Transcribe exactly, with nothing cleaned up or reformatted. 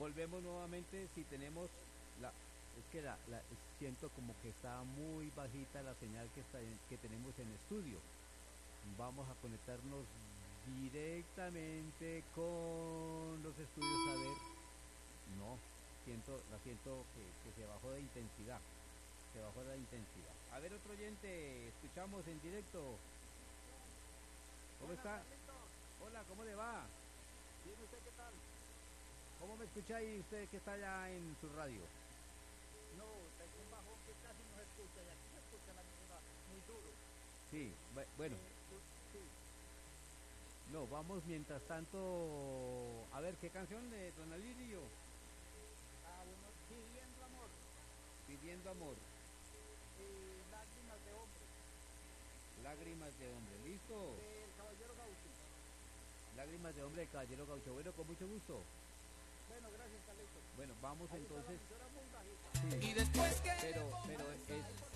volvemos nuevamente si tenemos la es que la, la- siento como que está muy bajita la señal que está en- que tenemos en estudio. Vamos a conectarnos directamente con los estudios a ver. No, siento, la siento que, que se bajó de intensidad. Se bajó de intensidad. A ver, otro oyente, escuchamos en directo. ¿Cómo Buenas, está? Carlitos. Hola, ¿cómo le va? Bien, ¿usted qué tal? ¿Cómo me escucha ahí usted que está allá en su radio? No, tengo un bajón que casi no se escucha y aquí se escucha la emisora muy duro. Sí, bu- bueno, Eh, u- sí. no, vamos mientras tanto. A ver, ¿qué canción de Don Alirio? Ah, bueno, pidiendo amor Pidiendo amor, y lágrimas de hombre lágrimas de hombre. ¿Listo? del Caballero Gaucho. Lágrimas de hombre de Caballero Gaucho. Bueno, con mucho gusto. Bueno, gracias, Carlitos. Bueno, vamos Ahí está la entonces. emisora muy bajita. Sí, Y después que pero, pero Ahí está, es, ahí por